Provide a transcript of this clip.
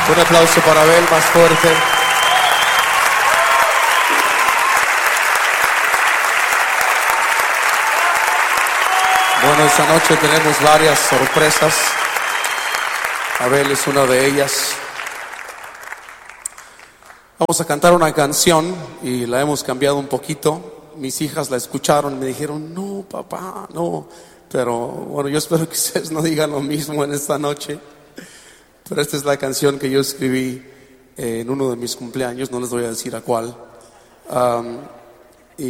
Un aplauso para Abel, más fuerte. Bueno, esta noche tenemos varias sorpresas. Abel es una de ellas. Vamos a cantar una canción y la hemos cambiado un poquito. Mis hijas la escucharon y me dijeron, no, papá, no. Pero bueno, yo espero que ustedes no digan lo mismo en esta noche. Pero esta es la canción que yo escribí en uno de mis cumpleaños, no les voy a decir a cuál.